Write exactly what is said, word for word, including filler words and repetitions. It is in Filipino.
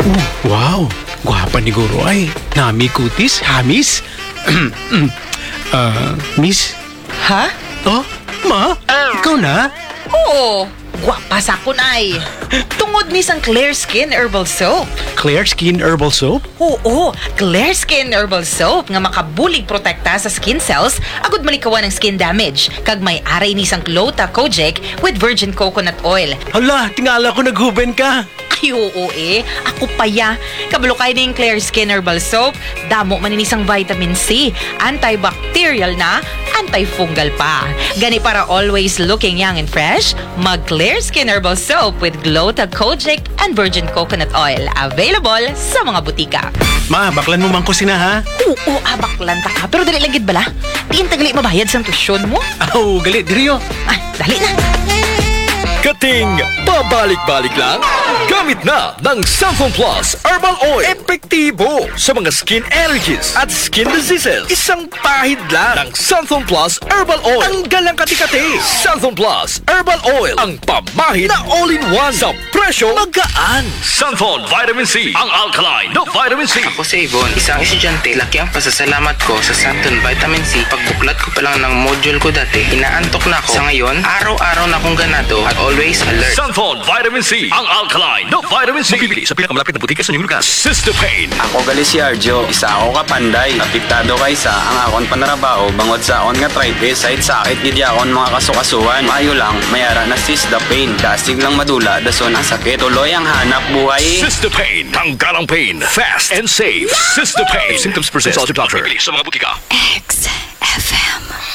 Wow, gwapa ni Guro ay. Nami kutis, hamis. Ah, miss? Ha? Oh, ma? Ikaw na? Oo, gwapa sa kun ay. Tungod ni sang Clear Skin Herbal Soap. Clear Skin Herbal Soap? Oo, Clear Skin Herbal Soap nga makabulig protekta sa skin cells agud malikawan ng skin damage. Kag may aray ni sang Clota Kojic with virgin coconut oil. Hala, tingala ko naghuben ka. Ay, oo eh. Ako pa ya. Kabalo kayo na yung Clear Skin Herbal Soap. Damo maninisang vitamin C. Antibacterial na, antifungal pa. Gani para always looking young and fresh, mag Clear Skin Herbal Soap with Glota Kojic and virgin coconut oil. Available sa mga butika. Ma, baklan mo man ko sina ha? Oo, abaklan ta ka. Pero dali lang gid bala. Diin tagali mabayad sa tuition mo. Aw, gali, diriyo. Ay, dali na. Kating pabalik-balik lang, gamit na ng Santhon Plus Herbal Oil. Epektibo sa mga skin allergies at skin diseases. Isang pahid lang ng Santhon Plus Herbal Oil. Tanggal ang kati-kati. Santhon Plus Herbal Oil. Ang pamahid na all-in-one sa presyo magaan. Santhon Vitamin C. Ang alkaline na vitamin C. Ako si Yvonne, isang estudyante. Laki ang pasasalamat ko sa Santon Vitamin C. Pagbuklat ko pa lang ng module ko dati, inaantok na ako. Sa ngayon, araw-araw na akong ganado at always alert. Santhon Vitamin C. Ang alkaline na vitamin C. Mabibili sa pinakamalapit na butika sa inyong lugar. Sistopain. Ako gali si Arjo, isa ako kapanday. Apektado kaysa ang akon panarabaho bangod sa akon nga arthritis. Side sakit gid akon mga kasukasuan. Maayo lang, mayara na Sistopain. Dasig lang madula, dason ang sakit. Tuloy ang hanap buhay. Sistopain. Tanggal ang pain. Fast and safe. Sistopain. Symptoms persist. Consult your doctor. Mabibili sa mga butika. X F M.